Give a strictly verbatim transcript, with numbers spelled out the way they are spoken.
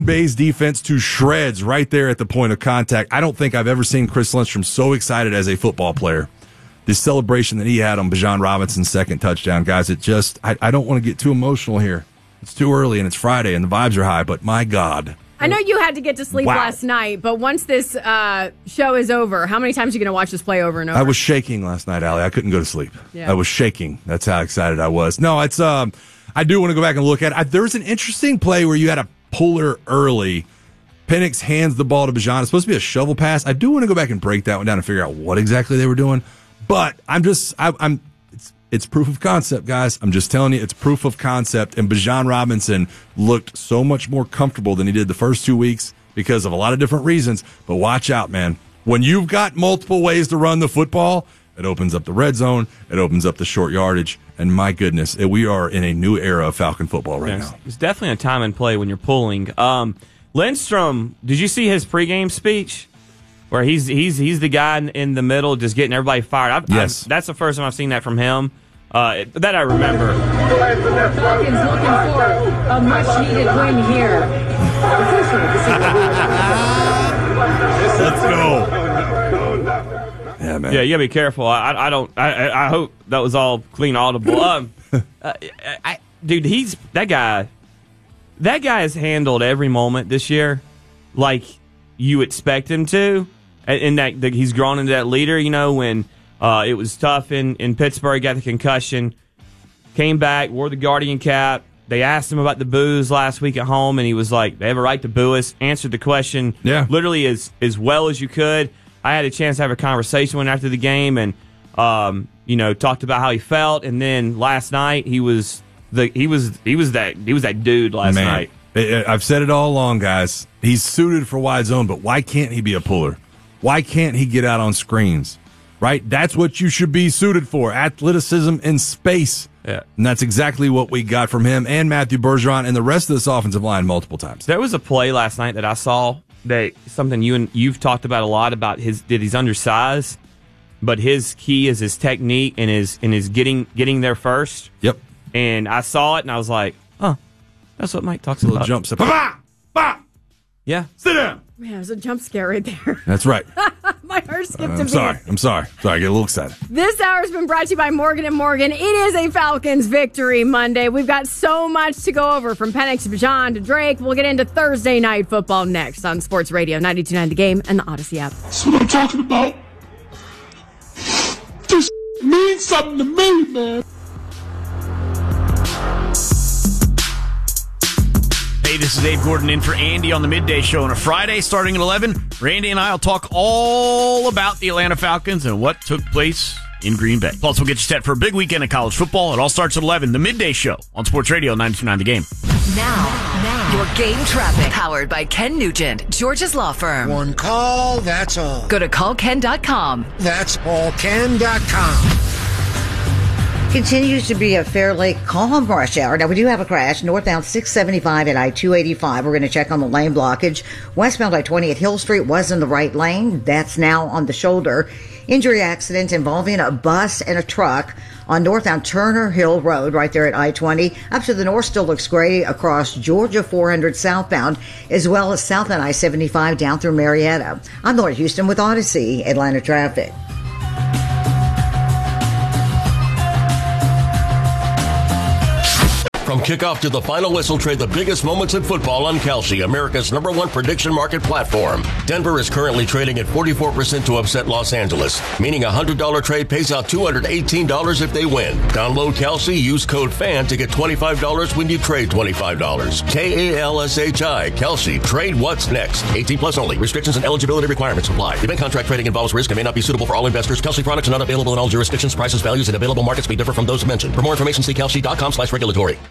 Bay's defense to shreds right there at the point of contact. I don't think I've ever seen Chris Lindstrom so excited as a football player. The celebration that he had on Bijan Robinson's second touchdown, guys, it just, I, I don't want to get too emotional here. It's too early and it's Friday and the vibes are high, but my God. I know you had to get to sleep wow. last night, but once this uh, show is over, how many times are you going to watch this play over and over? I was shaking last night, Allie. I couldn't go to sleep. Yeah. I was shaking. That's how excited I was. No, it's, um, I do want to go back and look at it. I, there was an interesting play where you had a puller early. Penix hands the ball to Bijan. It's supposed to be a shovel pass. I do want to go back and break that one down and figure out what exactly they were doing. But I'm just, I, I'm, it's, it's proof of concept, guys. I'm just telling you, it's proof of concept. And Bijan Robinson looked so much more comfortable than he did the first two weeks because of a lot of different reasons. But watch out, man. When you've got multiple ways to run the football, it opens up the red zone. It opens up the short yardage. And my goodness, we are in a new era of Falcon football right yes, now. It's definitely a time and play when you're pulling. Um, Lindstrom, did you see his pregame speech? Where he's he's he's the guy in, in the middle, just getting everybody fired. I've, yes, I've, that's the first time I've seen that from him. Uh, that I remember. Falcons looking for a much-needed win here. Let's go. Yeah, man. Yeah, you gotta be careful. I I don't. I I hope that was all clean audible. Um, uh, I, I, dude, he's that guy. That guy has handled every moment this year, like you expect him to, and that, that he's grown into that leader. You know, when uh, it was tough in, in Pittsburgh, got the concussion, came back, wore the Guardian cap. They asked him about the boos last week at home, and he was like, they have a right to boo us. Answered the question yeah. literally as, as well as you could. I had a chance to have a conversation with him after the game and, um, you know, talked about how he felt. And then last night, he was the he was he was that he was that dude last Man. night. I've said it all along, guys. He's suited for wide zone, but why can't he be a puller? Why can't he get out on screens? Right? That's what you should be suited for. Athleticism in space. Yeah. And that's exactly what we got from him and Matthew Bergeron and the rest of this offensive line multiple times. There was a play last night that I saw that something you and you've talked about a lot about his that he's undersized, but his key is his technique and his and his getting getting there first. Yep. And I saw it and I was like, oh, that's what Mike talks a about. Little jump step. Bah! Bah! Yeah. Sit down. Man, it was a jump scare right there. That's right. My heart skipped uh, a I'm beat. sorry. I'm sorry. Sorry, I get a little excited. This hour has been brought to you by Morgan and Morgan. It is a Falcons victory Monday. We've got so much to go over, from Penix to Bijan to Drake. We'll get into Thursday Night Football next on Sports Radio ninety-two point nine The Game and the Odyssey app. That's what I'm talking about. This means something to me, man. Hey, this is Dave Gordon in for Andy on the Midday Show on a Friday starting at eleven. Randy and I will talk all about the Atlanta Falcons and what took place in Green Bay. Plus, we'll get you set for a big weekend of college football. It all starts at eleven. The Midday Show on Sports Radio ninety-two point nine The Game. Now, now, your game traffic. Powered by Ken Nugent, George's Law Firm. One call, that's all. Go to call ken dot com. That's all ken dot com. Continues to be a fairly calm rush hour. Now, we do have a crash northbound six seventy-five at I two eighty-five. We're going to check on the lane blockage. Westbound I twenty at Hill Street was in the right lane. That's now on the shoulder. Injury accident involving a bus and a truck on northbound Turner Hill Road right there at I twenty. Up to the north still looks gray across Georgia four hundred southbound, as well as southbound I seventy-five down through Marietta. I'm Laura Houston with Odyssey Atlanta Traffic. From kickoff to the final whistle, trade the biggest moments in football on Kalshi, America's number one prediction market platform. Denver is currently trading at forty-four percent to upset Los Angeles, meaning a one hundred dollars trade pays out two hundred eighteen dollars if they win. Download Kalshi, use code FAN to get twenty-five dollars when you trade twenty-five dollars. K A L S H I, Kalshi. Trade what's next. eighteen plus only. Restrictions and eligibility requirements apply. Event contract trading involves risk and may not be suitable for all investors. Kalshi products are not available in all jurisdictions. Prices, values, and available markets may differ from those mentioned. For more information, see Kalshi dot com slash regulatory.